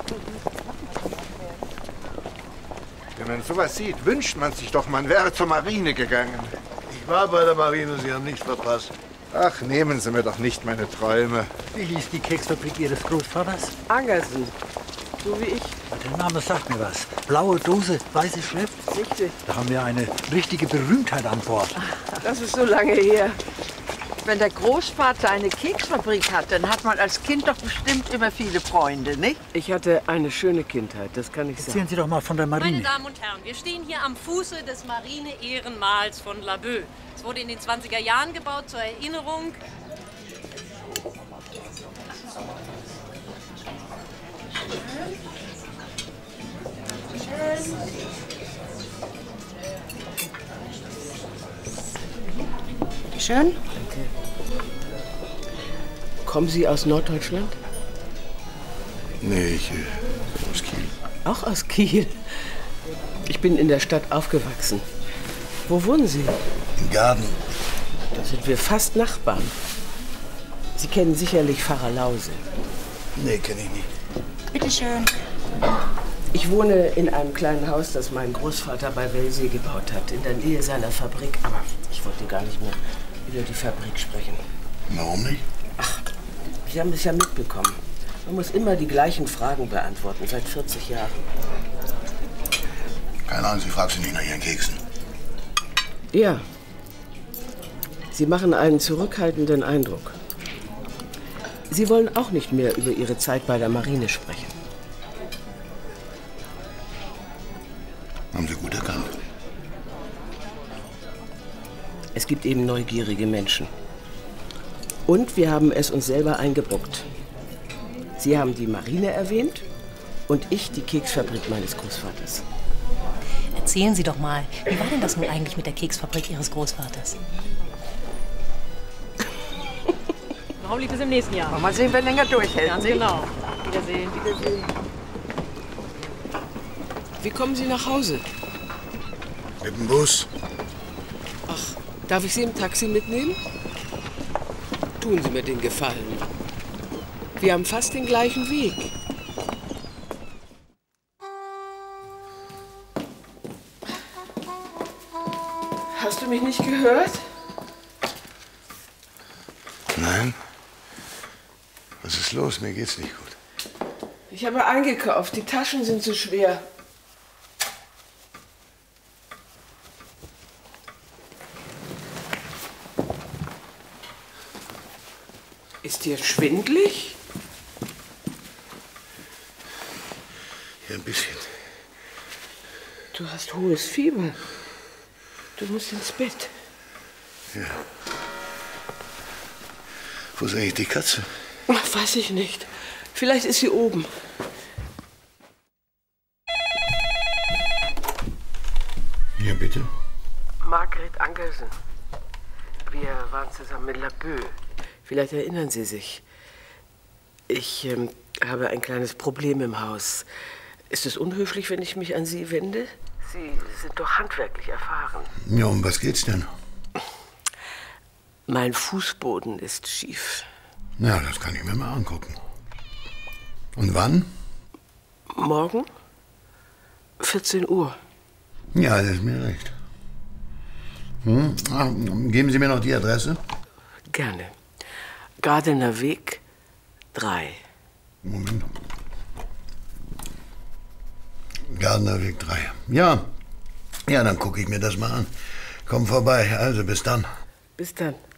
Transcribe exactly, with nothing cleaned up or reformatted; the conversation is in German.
Wenn man sowas sieht, wünscht man sich doch, man wäre zur Marine gegangen. Ich war bei der Marine, Sie haben nichts verpasst. Ach, nehmen Sie mir doch nicht meine Träume. Wie hieß die Keksfabrik Ihres Großvaters? Angersen. So wie ich. Der Name sagt mir was. Blaue Dose, weiße Schrift. Richtig. Da haben wir eine richtige Berühmtheit an Bord. Das ist so lange her. Wenn der Großvater eine Keksfabrik hat, dann hat man als Kind doch bestimmt immer viele Freunde, nicht? Ich hatte eine schöne Kindheit, das kann ich sagen. Erzählen Sie doch mal von der Marine. Meine Damen und Herren, wir stehen hier am Fuße des Marine-Ehrenmals von Laboe. Es wurde in den zwanziger Jahren gebaut zur Erinnerung. Schön. Danke. Kommen Sie aus Norddeutschland? Nee, ich äh, aus Kiel. Auch aus Kiel. Ich bin in der Stadt aufgewachsen. Wo wohnen Sie? Im Garten. Da sind wir fast Nachbarn. Sie kennen sicherlich Pfarrer Lause. Nee, kenne ich nicht. Bitte schön. Ich wohne in einem kleinen Haus, das mein Großvater bei Wellsee gebaut hat, in der Nähe seiner Fabrik. Aber ich wollte gar nicht mehr über die Fabrik sprechen. Warum nicht? Ach, Sie haben es ja mitbekommen. Man muss immer die gleichen Fragen beantworten, seit vierzig Jahren. Keine Ahnung, Sie fragst nicht nach Ihren Keksen. Ja. Sie machen einen zurückhaltenden Eindruck. Sie wollen auch nicht mehr über Ihre Zeit bei der Marine sprechen. Haben Sie gut erkannt. Es gibt eben neugierige Menschen. Und wir haben es uns selber eingebrockt. Sie haben die Marine erwähnt und ich die Keksfabrik meines Großvaters. Erzählen Sie doch mal, wie war denn das nun eigentlich mit der Keksfabrik Ihres Großvaters? Warum lief es im nächsten Jahr? Mal sehen, wer länger durchhält. Ganz genau. Wiedersehen. Wiedersehen. Wie kommen Sie nach Hause? Mit dem Bus. Ach, darf ich Sie im Taxi mitnehmen? Tun Sie mir den Gefallen. Wir haben fast den gleichen Weg. Hast du mich nicht gehört? Nein. Was ist los? Mir geht's nicht gut. Ich habe eingekauft. Die Taschen sind zu schwer. Ist dir schwindelig? Ja, ein bisschen. Du hast hohes Fieber. Du musst ins Bett. Ja. Wo ist eigentlich die Katze? Ach, weiß ich nicht. Vielleicht ist sie oben. Ja, bitte. Margret Angersen. Wir waren zusammen in Laboe. Vielleicht erinnern Sie sich. Ich ähm, habe ein kleines Problem im Haus. Ist es unhöflich, wenn ich mich an Sie wende? Sie sind doch handwerklich erfahren. Ja, um was geht's denn? Mein Fußboden ist schief. Ja, das kann ich mir mal angucken. Und wann? Morgen? vierzehn Uhr. Ja, das ist mir recht. Hm? Ach, geben Sie mir noch die Adresse? Gerne. Gardener Weg drei. Moment. Gardener Weg drei. Ja. Ja, dann gucke ich mir das mal an. Komm vorbei. Also, bis dann. Bis dann.